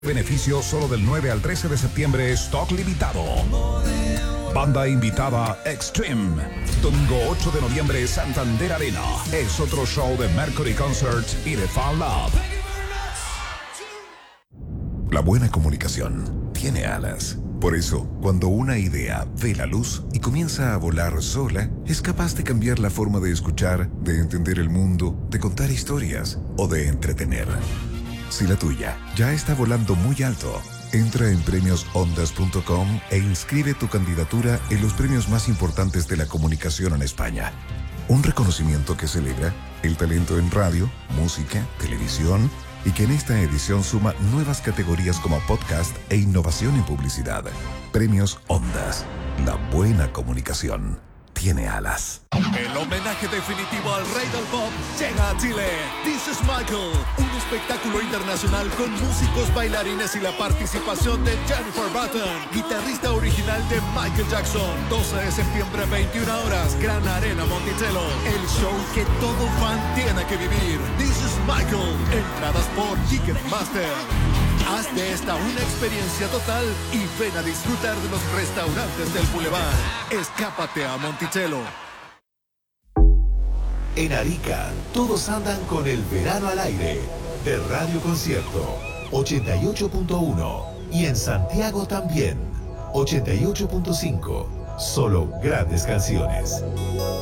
Beneficio solo del 9 al 13 de septiembre, stock limitado. Banda invitada Extreme. Domingo 8 de noviembre, Santander Arena. Es otro show de Mercury Concerts y de Fan Love. La buena comunicación tiene alas. Por eso, cuando una idea ve la luz y comienza a volar sola, es capaz de cambiar la forma de escuchar, de entender el mundo, de contar historias o de entretener. Si la tuya ya está volando muy alto, entra en premiosondas.com e inscribe tu candidatura en los premios más importantes de la comunicación en España. Un reconocimiento que celebra el talento en radio, música, televisión y que en esta edición suma nuevas categorías como podcast e innovación en publicidad. Premios Ondas. La buena comunicación tiene alas. El homenaje definitivo al rey del pop llega a Chile. This is Michael, un espectáculo internacional con músicos, bailarines y la participación de Jennifer Button, guitarrista original de Michael Jackson. 12 de septiembre, 21 horas, Gran Arena Monticello. El show que todo fan tiene que vivir. This is Michael. Entradas por Ticketmaster. Haz de esta una experiencia total y ven a disfrutar de los restaurantes del Boulevard. Escápate a Monticello. En Arica, todos andan con el verano al aire de Radio Concierto 88.1 y en Santiago también 88.5. Solo grandes canciones.